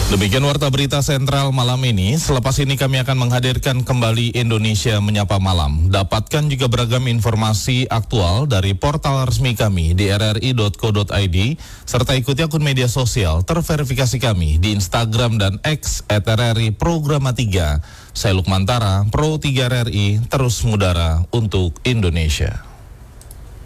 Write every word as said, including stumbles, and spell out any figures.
Demikian Warta Berita Sentral malam ini. Selepas ini kami akan menghadirkan kembali Indonesia Menyapa Malam. Dapatkan juga beragam informasi aktual dari portal resmi kami di r r i dot co dot i d serta ikuti akun media sosial terverifikasi kami di Instagram dan X et r r i Programa tiga. Saya Lukman Tara, Pro tiga R R I, terus mengudara untuk Indonesia.